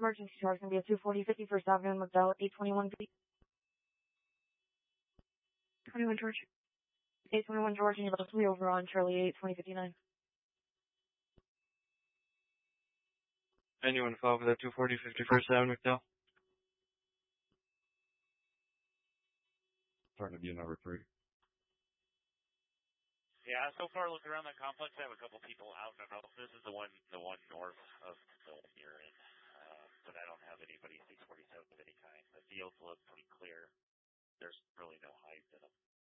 emergency charge going to be a 240 51st Avenue, McDowell, 821 B. 21 George. 821 George, and you're about to flee over on Charlie 8, 2059. Anyone follow for that 240 51st Avenue, McDowell? Starting to be a number 3. Yeah, so far looking around that complex, I have a couple people out and about. This is the one north of the one you're in. But I don't have anybody 647 of any kind. The fields look pretty clear. There's really no hides in them.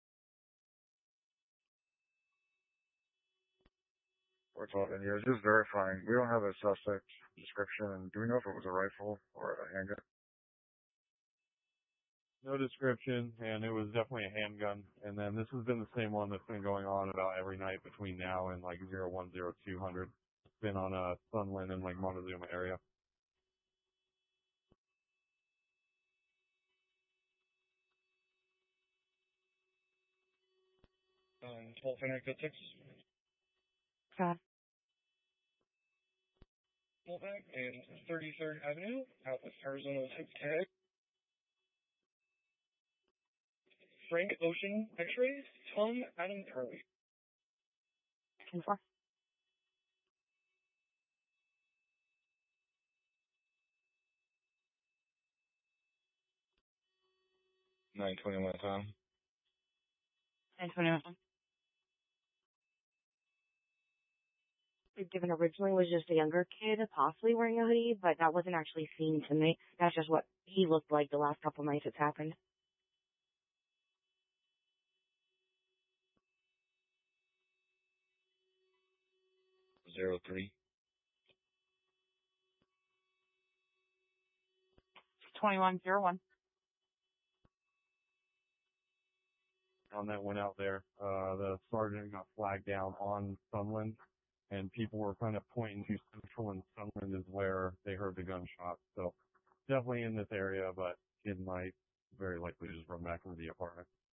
We're talking, yeah, just verifying. We don't have a suspect description, and do we know if it was a rifle or a handgun? No description, and it was definitely a handgun. And then this has been the same one that's been going on about every night between now and like 010200. It's been on Sunland and like Montezuma area. California Code 6. God. Wolfpack and 33rd Avenue, Southwest Arizona 6 tag. Frank Ocean X-rays, Tom Adam Curley. 10-4. Tom. 921. Given originally was just a younger kid, possibly wearing a hoodie, but that wasn't actually seen to me. That's just what he looked like the last couple nights it's happened. Zero 03. 2101. That went out there. The sergeant got flagged down on Sunland, and people were kind of pointing to Central and Sunland is where they heard the gunshot. So definitely in this area, but kid might very likely just run back into the apartment.